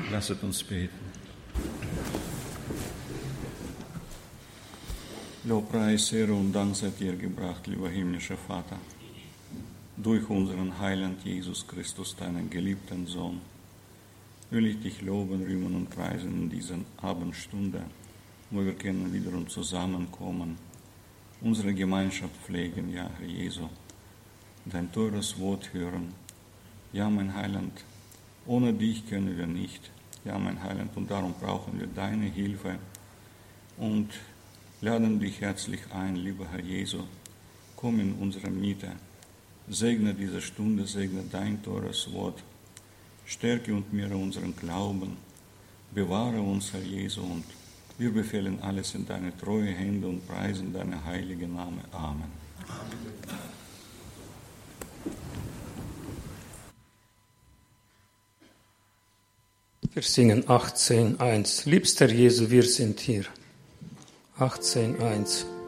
Lasset uns beten. Lobpreis, Ehre und Dank seid dir gebracht, lieber himmlischer Vater, durch unseren Heiland Jesus Christus, deinen geliebten Sohn, will ich dich loben, rühmen und preisen in dieser Abendstunde, wo wir können wiederum zusammenkommen, unsere Gemeinschaft pflegen, ja, Herr Jesu, dein teures Wort hören. Ja, mein Heiland, ohne dich können wir nicht. Ja, mein Heiland, und darum brauchen wir deine Hilfe und laden dich herzlich ein, lieber Herr Jesu, komm in unsere Mitte, segne diese Stunde, segne dein teures Wort, stärke und mehre unseren Glauben, bewahre uns, Herr Jesu, und wir befehlen alles in deine treue Hände und preisen deine heilige Name. Amen. Wir singen 18,1. Liebster Jesu, wir sind hier. 18,1.